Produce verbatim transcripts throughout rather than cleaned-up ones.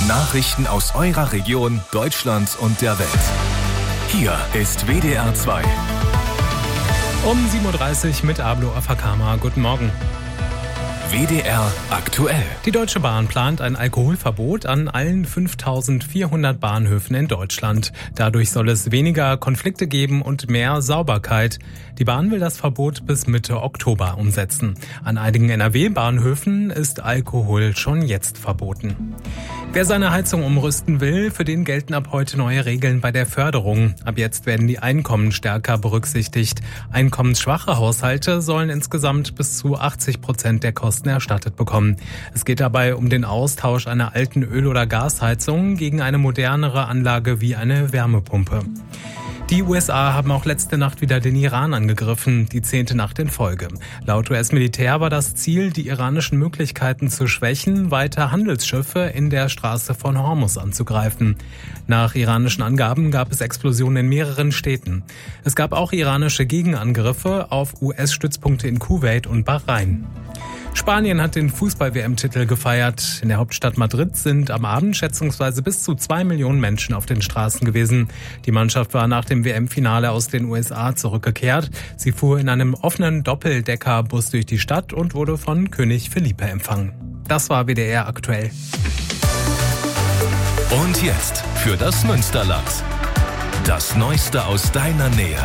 Nachrichten aus eurer Region, Deutschland und der Welt. Hier ist W D R zwei. Um sieben Uhr dreißig mit Ablo Afakama. Guten Morgen. W D R aktuell. Die Deutsche Bahn plant ein Alkoholverbot an allen fünftausendvierhundert Bahnhöfen in Deutschland. Dadurch soll es weniger Konflikte geben und mehr Sauberkeit. Die Bahn will das Verbot bis Mitte Oktober umsetzen. An einigen N R W-Bahnhöfen ist Alkohol schon jetzt verboten. Wer seine Heizung umrüsten will, für den gelten ab heute neue Regeln bei der Förderung. Ab jetzt werden die Einkommen stärker berücksichtigt. Einkommensschwache Haushalte sollen insgesamt bis zu achtzig Prozent der Kosten erstattet bekommen. Es geht dabei um den Austausch einer alten Öl- oder Gasheizung gegen eine modernere Anlage wie eine Wärmepumpe. Die U S A haben auch letzte Nacht wieder den Iran angegriffen, die zehnte Nacht in Folge. Laut U S-Militär war das Ziel, die iranischen Möglichkeiten zu schwächen, weiter Handelsschiffe in der Straße von Hormuz anzugreifen. Nach iranischen Angaben gab es Explosionen in mehreren Städten. Es gab auch iranische Gegenangriffe auf U S-Stützpunkte in Kuwait und Bahrain. Spanien hat den Fußball-W M-Titel gefeiert. In der Hauptstadt Madrid sind am Abend schätzungsweise bis zu zwei Millionen Menschen auf den Straßen gewesen. Die Mannschaft war nach dem W M-Finale aus den U S A zurückgekehrt. Sie fuhr in einem offenen Doppeldeckerbus durch die Stadt und wurde von König Felipe empfangen. Das war W D R aktuell. Und jetzt für das Münsterland. Das Neueste aus deiner Nähe.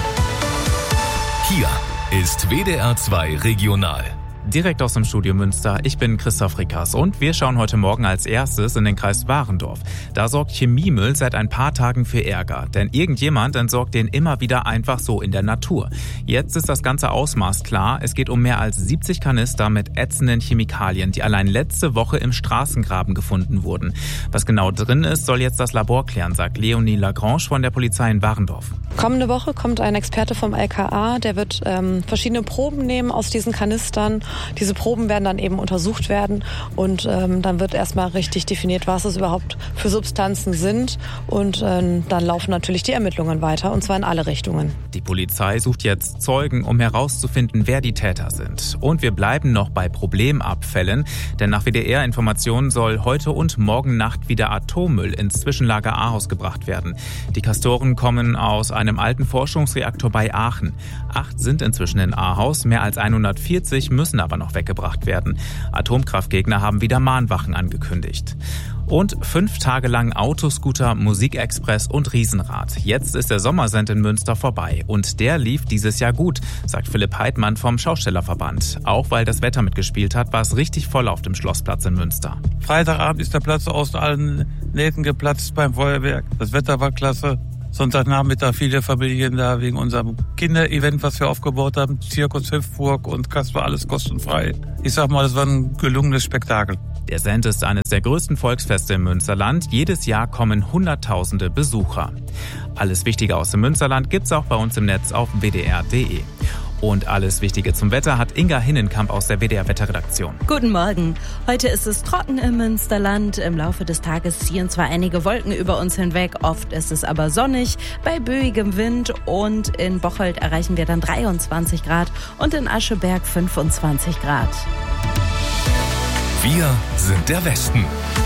Hier ist W D R zwei Regional. Direkt aus dem Studio Münster, ich bin Christoph Rickers und wir schauen heute Morgen als erstes in den Kreis Warendorf. Da sorgt Chemiemüll seit ein paar Tagen für Ärger, denn irgendjemand entsorgt den immer wieder einfach so in der Natur. Jetzt ist das ganze Ausmaß klar, es geht um mehr als siebzig Kanister mit ätzenden Chemikalien, die allein letzte Woche im Straßengraben gefunden wurden. Was genau drin ist, soll jetzt das Labor klären, sagt Leonie Lagrange von der Polizei in Warendorf. Kommende Woche kommt ein Experte vom L K A, der wird ähm, verschiedene Proben nehmen aus diesen Kanistern. Diese Proben werden dann eben untersucht werden und ähm, dann wird erstmal richtig definiert, was es überhaupt für Substanzen sind und ähm, dann laufen natürlich die Ermittlungen weiter und zwar in alle Richtungen. Die Polizei sucht jetzt Zeugen, um herauszufinden, wer die Täter sind. Und wir bleiben noch bei Problemabfällen, denn nach W D R-Informationen soll heute und morgen Nacht wieder Atommüll ins Zwischenlager Ahaus gebracht werden. Die Castoren kommen aus einem alten Forschungsreaktor bei Aachen. Acht sind inzwischen in Ahaus, mehr als hundertvierzig müssen aber noch weggebracht werden. Atomkraftgegner haben wieder Mahnwachen angekündigt. Und fünf Tage lang Autoscooter, Musikexpress und Riesenrad. Jetzt ist der Sommersend in Münster vorbei. Und der lief dieses Jahr gut, sagt Philipp Heidmann vom Schaustellerverband. Auch weil das Wetter mitgespielt hat, war es richtig voll auf dem Schlossplatz in Münster. Freitagabend ist der Platz aus allen Nähten geplatzt beim Feuerwerk. Das Wetter war klasse. Sonntagnachmittag viele Familien da wegen unserem Kinderevent, was wir aufgebaut haben. Zirkus Hüpfburg und Kasper, alles kostenfrei. Ich sag mal, das war ein gelungenes Spektakel. Der Send ist eines der größten Volksfeste im Münsterland. Jedes Jahr kommen Hunderttausende Besucher. Alles Wichtige aus dem Münsterland gibt's auch bei uns im Netz auf w d r punkt d e. Und alles Wichtige zum Wetter hat Inga Hinnenkamp aus der W D R-Wetterredaktion. Guten Morgen. Heute ist es trocken im Münsterland. Im Laufe des Tages ziehen zwar einige Wolken über uns hinweg, oft ist es aber sonnig, bei böigem Wind und in Bocholt erreichen wir dann dreiundzwanzig Grad und in Ascheberg fünfundzwanzig Grad. Wir sind der Westen.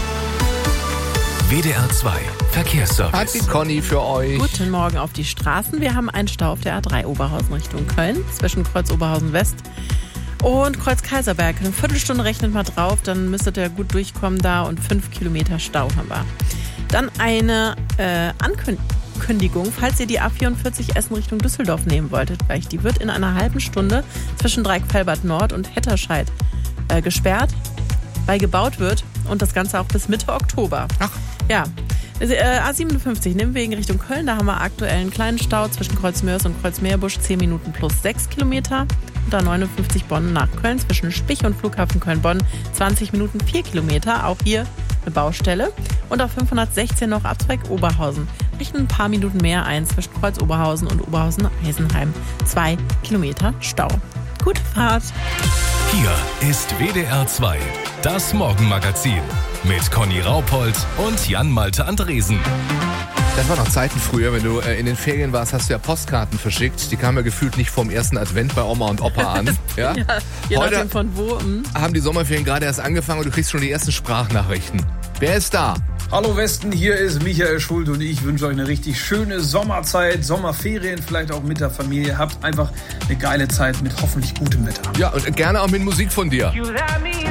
W D R zwei Verkehrsservice. Hat die Conny für euch. Guten Morgen auf die Straßen. Wir haben einen Stau auf der A drei Oberhausen Richtung Köln zwischen Kreuz Oberhausen West und Kreuz Kaiserberg. Eine Viertelstunde rechnet mal drauf, dann müsstet ihr gut durchkommen da und fünf Kilometer Stau haben wir. Dann eine äh, Ankündigung, falls ihr die A vierundvierzig Essen Richtung Düsseldorf nehmen wolltet gleich. Die wird in einer halben Stunde zwischen Dreieckfelbert Nord und Hetterscheid äh, gesperrt, weil gebaut wird und das Ganze auch bis Mitte Oktober. Ach. Ja, also, äh, A siebenundfünfzig, Nimwegen Richtung Köln, da haben wir aktuell einen kleinen Stau zwischen Kreuzmörs und Kreuzmeerbusch, zehn Minuten plus sechs Kilometer. Und A neunundfünfzig Bonn nach Köln zwischen Spich und Flughafen Köln-Bonn, zwanzig Minuten vier Kilometer, auch hier eine Baustelle. Und auf fünfhundertsechzehn noch Abzweig Oberhausen, rechnen ein paar Minuten mehr ein zwischen Kreuz Oberhausen und Oberhausen-Eisenheim, zwei Kilometer Stau. Gute Fahrt! Hier ist W D R zwei, das Morgenmagazin mit Conny Raupold und Jan-Malte Andresen. Das war noch Zeiten früher, wenn du äh, in den Ferien warst, hast du ja Postkarten verschickt. Die kamen ja gefühlt nicht vom ersten Advent bei Oma und Opa an. Ja? Ja, je Heute nachdem von wo. Mh. haben die Sommerferien gerade erst angefangen und du kriegst schon die ersten Sprachnachrichten. Wer ist da? Hallo Westen, hier ist Michael Schulte und ich wünsche euch eine richtig schöne Sommerzeit, Sommerferien, vielleicht auch mit der Familie. Habt einfach eine geile Zeit mit hoffentlich gutem Wetter. Ja, und gerne auch mit Musik von dir.